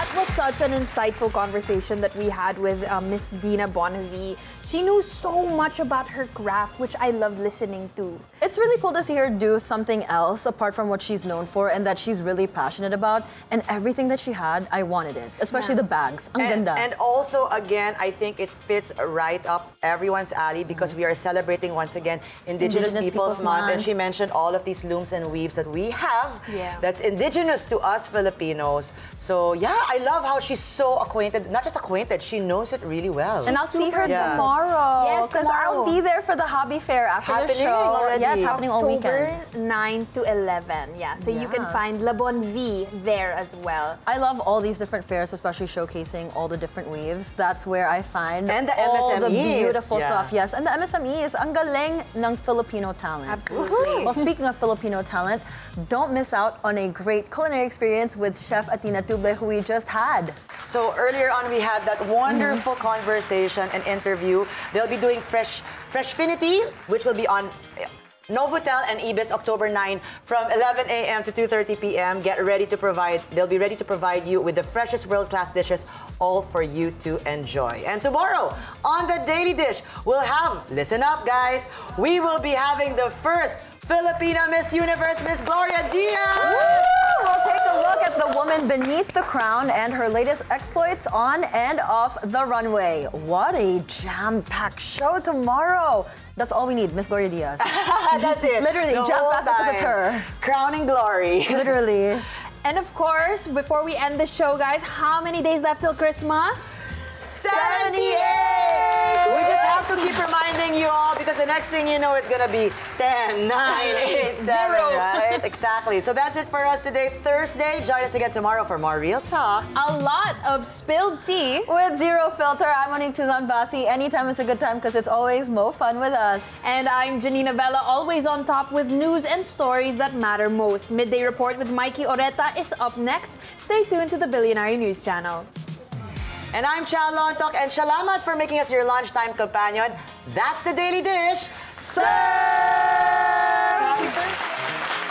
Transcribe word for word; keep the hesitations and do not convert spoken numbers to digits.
That was such an insightful conversation that we had with uh, Miss Dina Bonavie. She knew so much about her craft, which I loved listening to. It's really cool to see her do something else apart from what she's known for and that she's really passionate about. And everything that she had, I wanted it. Especially yeah. the bags. Ang and, ganda. and also, again, I think it fits right up everyone's alley because mm-hmm. we are celebrating once again Indigenous, Indigenous Peoples, Peoples Month. Month. And she mentioned all of these looms and weaves that we have yeah. that's indigenous to us Filipinos. So yeah, I love how she's so acquainted. Not just acquainted, she knows it really well. And I'll see her yeah. tomorrow. Yes, because tomorrow. I'll be there for the hobby fair after happening the show. Already. Yeah, it's happening all October weekend. ninth to eleven. Yeah, so yes. you can find La Bonavie there as well. I love all these different fairs, especially showcasing all the different weaves. That's where I find and the all M S M Es. the beautiful yeah. stuff. Yes, and the M S M Es, ang galing ng Filipino talent. Absolutely. Well, speaking of Filipino talent, don't miss out on a great culinary experience with Chef Athena Tuble, who we just had. So earlier on, we had that wonderful mm-hmm. conversation and interview. They'll be doing Fresh Freshfinity, which will be on Novotel and Ibis October ninth from eleven a m to two thirty p m Get ready to provide, they'll be ready to provide you with the freshest world-class dishes, all for you to enjoy. And tomorrow, on the Daily Dish, we'll have, listen up guys, we will be having the first Filipina Miss Universe, Miss Gloria Diaz! Woo! We'll take a look at the woman beneath the crown and her latest exploits on and off the runway. What a jam-packed show tomorrow! That's all we need, Miss Gloria Diaz. That's it. Literally, jam-packed because it's her. Crowning glory. Literally. And of course, before we end the show, guys, how many days left till Christmas? seventy-eight! We just have to keep reminding you all because the next thing you know, it's gonna be ten, nine, eight, seven, right? Exactly. So that's it for us today, Thursday. Join us again tomorrow for more Real Talk. A lot of spilled tea. With Zero Filter, I'm Monique Tuzan Basi. Anytime is a good time because it's always more fun with us. And I'm Janina Vela, always on top with news and stories that matter most. Midday Report with Mikey Oreta is up next. Stay tuned to the Billionaire News Channel. And I'm Chal Lontok, and salamat for making us your lunchtime companion. That's the Daily Dish. Serve!